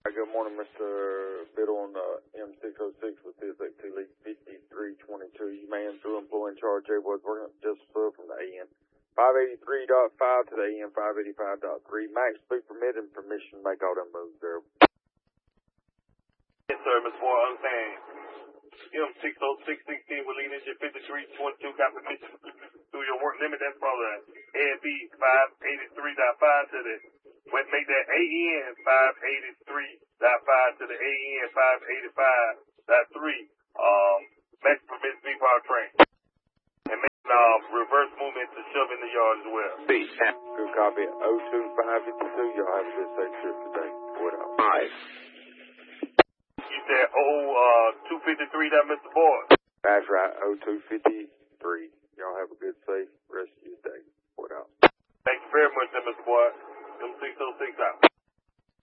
Good morning, Mr. Biddle on M606 with CSX 2 League 5322. You man through employee in charge, J. was working up just from the AM 583.5 to the AM 585.3. Max speed permitted and permission to make all them moves there. Yes, sir, Mr. Moore, understand. M60616 will lead engine 5322, got permission through your work limit. That's from the AFB 583.5 to the, make that AN 583.5 to the AN 585.3. Max permit speed power train. And make reverse movement to shove in the yard as well. Good copy. 02552. Y'all have a good safe trip today. What up? 5. You said 253, that Mr. Boyd. That's right. 0253. Y'all have a good safe rest of your day. What up? Thank you very much, Mr. Boyd. M606 out.